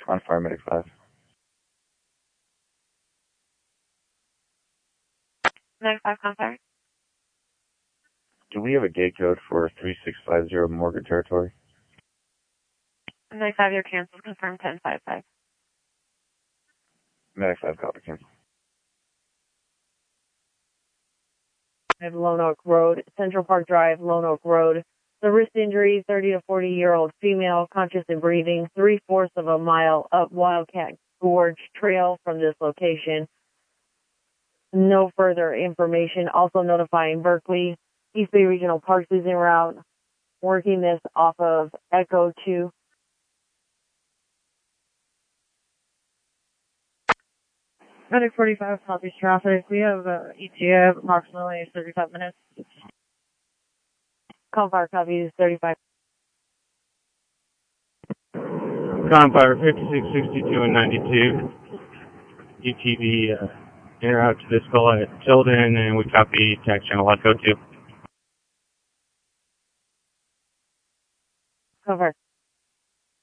on Fire Medic 5. Medic 5 contact. Do we have a gate code for 3650 Morgan territory? Medic 5, your cancel. Confirm 1055. Medic 5, copy, cancel. Lone Oak Road, Central Park Drive, Lone Oak Road. The wrist injury, 30 to 40-year-old female, conscious and breathing, 3/4 of a mile up Wildcat Gorge Trail from this location. No further information. Also notifying Berkeley, East Bay Regional Parks is en route, working this off of Echo 2. Medic 45 copies traffic. We have ETA approximately 35 minutes. Confire copies 35. Confire 5662 and 92. UTV en route to this call at Tilden, and we copy tax channel Echo 2. Confire.